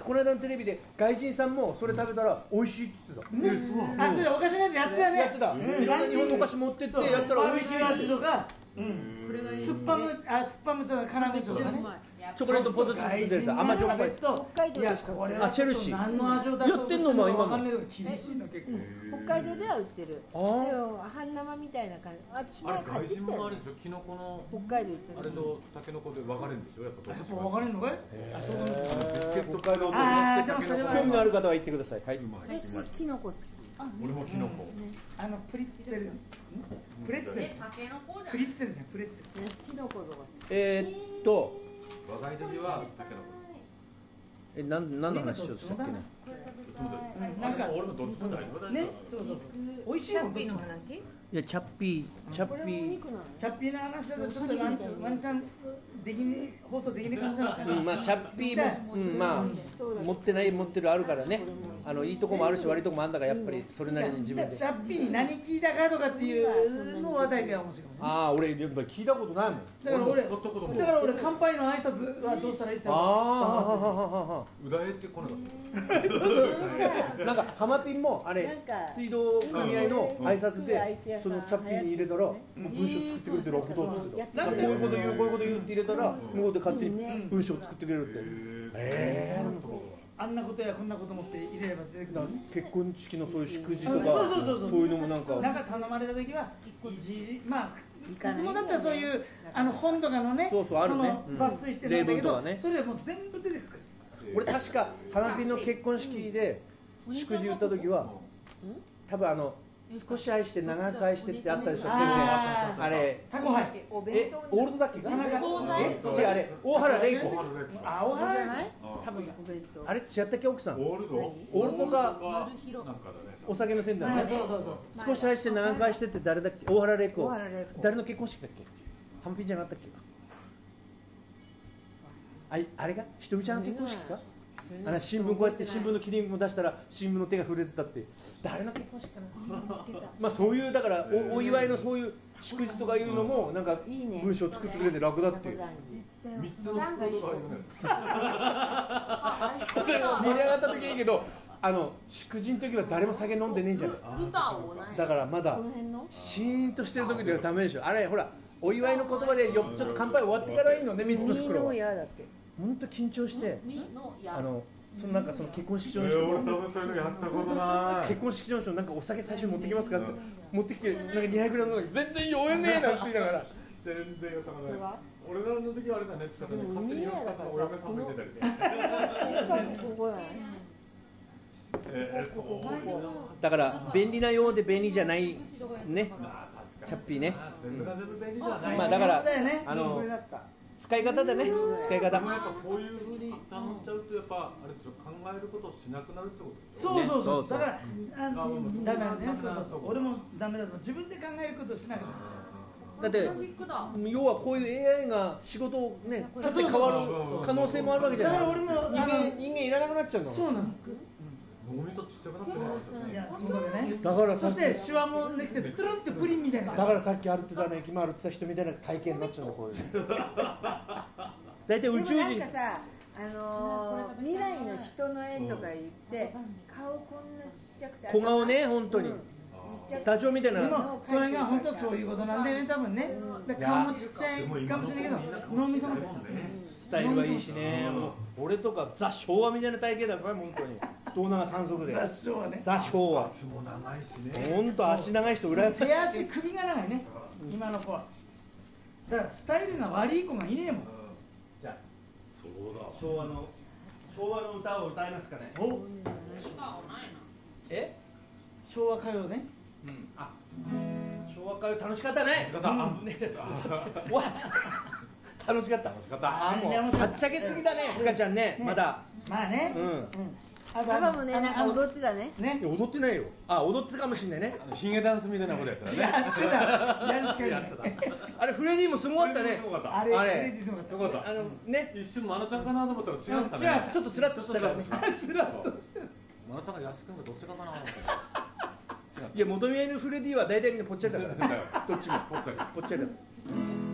この間のテレビで外人さんもそれ食べたら美味しいって言ってた。 そうあ、それお菓子のやつやってたね。 やってた。いろんな日本のお菓子持ってってやったら美味しいって。 とか、スッパムとかカラメルとかね。 チョコレートポテトチップ出てた。甘じょっぱい。 北海道でしか売ってる。 あ、チェルシー。 何の味を出そうとしてるのかわかんないけど厳しいの結構。 北海道では売ってる。でも半生みたいな感じ。私前買ってきたよ。 キノコの北海道行ったあれとタケノコで分かれるんでしょ。やっぱ分かれるのかい？あ、そうなんです。 ビスケット北海道と興味のある方は言ってください。はい。 私キノコ好き。 俺もキノコ。 プリッツェル。プレッツェル。プリッツェルじゃん、プレッツェル。 キノコとか好き。 若い時はタケノコ。 何の話しようとしたっけね。 なんか俺もどっちも大丈夫だね。 そうそうそう。美味しいもんどっちも。 いやチャッピーチャッピーの話だとちょっとワンチャン放送できない感じなのかな。 まあチャッピーもまあ持ってるあるからね。いいとこもあるし悪いとこもあるんだからやっぱりそれなりに自分で。 チャッピーに何聞いたかとかっていうの話題が面白い。 ああ、俺聞いたことないもん。 だから俺乾杯の挨拶はどうしたらいいですか。 うだえってこなかった。 なんかハマピンもあれ水道組合の挨拶でそのチャッピーに入れたら文章作ってくれてるわけどうってこういうこと言うって入れたら向こうで勝手に文章を作ってくれるって。 あんなことやこんなこと持って入れれば出てくる。 結婚式のそういう祝辞とかそういうのもなんか頼まれた時はまあいつもだったらそういう本とかのね、 そうあるね、 抜粋してるんだけど、それでもう全部出てくる。 俺確か花火の結婚式で祝辞言った時は多分少し愛して長く愛してってあったでしょ。あれタコハイオールドだっけか。違うあれ大原玲子。 大原じゃない。 多分お弁当。 あれ違ったっけ奥さん。 オールドかお酒のせんだよね。少し愛して長く愛してって誰だっけ。大原玲子。誰の結婚式だっけ。ハンピンじゃなかったっけ。あれがひとみちゃんの結婚式か。新聞こうやって新聞の切りも出したら新聞の手が触れてたって誰の結婚式かな。まあそういうだからお祝いのそういう祝辞とかいうのもなんか文章を作ってくれて楽だっていう。 3つのスポットあるよね。 それ盛り上がった時いいけど祝辞の時は誰も酒飲んでねえんじゃない。だからまだシーンとしてる時ではダメでしょ。あれほらお祝いの言葉でちょっと乾杯終わってからいいのね。3つの袋は本当緊張してそのなんかその結婚式場の人俺多分そういうのやったことない。 結婚式場の人なんかお酒最初に持ってきますかって持ってきてなんか200グラムの全然酔えねえなんて言いながら全然やったことない。俺らの時はあれだね。勝手に色使ったお嫁さんもいてたりね。 だから便利なようで便利じゃないね。チャッピーね。 全部が全部便利じゃない。 まあだから使い方だね。使い方。 でもやっぱそういう風に頼んじゃうとやっぱあれでしょ。考えることをしなくなるってことですよ。 そうだからダメだね。そう俺もダメだと自分で考えることをしなくなる。 だって要はこういう AI が仕事をね取って変わる可能性もあるわけじゃない。だから俺も人間いらなくなっちゃうの。そうなの。 脳みそちっちゃくなってますよね。 いやそうだね。 だからそしてシワもできてトゥルンってプリンみたいな。 だからさっき歩ってたね駅回歩ってた人みたいな体型になっちゃうのこういう。大体宇宙人。 なんかさ未来の人の絵とか言って顔こんなちっちゃくて小顔ね本当に。ダチョウみたいな。 でもそれが本当そういうことなんだよね多分ね。顔もちっちゃいかもしれないけど脳みそもスタイルはいいしね。俺とかザ昭和みたいな体型だから本当に。胴長短足で。 ザ昭和ね。 ザ昭和。 足も長いしね。 本当足長い人羨ましい。 手足首が長いね今の子は。だからスタイルが悪い子がいねえもん。 じゃあそうだ。 昭和の歌を歌いますかね。え？昭和歌謡ね。昭和歌謡楽しかったね。楽しかった。もうはっちゃけすぎだね。つかちゃんねまだ。 まあね。 パパもねなんか踊ってたね。 踊ってないよ。踊ってたかもしれないね。 ヒゲダンスみたいなことやったらね。 やるしかない。 あれフレディもすごかったね。 あれすごかった。 ね一瞬マナちゃんかなと思ったら違ったね。 ちょっとスラッとしたから。 スラッと。 マナちゃんが安くんがどっちかかな。 いや元宮のフレディは大体みんなぽっちゃりだから。どっちもぽっちゃり。 ぽっちゃりだ。